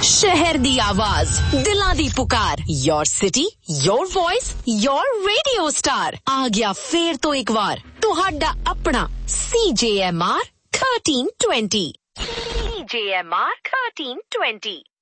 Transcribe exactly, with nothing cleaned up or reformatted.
शहर दी आवाज, दिलां दी पुकार, your city, your voice, your radio star. आ गया फेर तो एक बार तुहाडा अपना सी जे एम आर थर्टीन ट्वेंटी। सी जे एम आर थर्टीन ट्वेंटी।